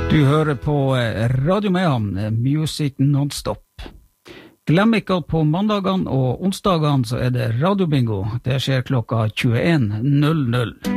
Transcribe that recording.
Du hører på Radio Mehamn, Music Non-Stop. Glem ikke at på mandagene og onsdagene så det radiobingo. Det skjer klokka 21.00.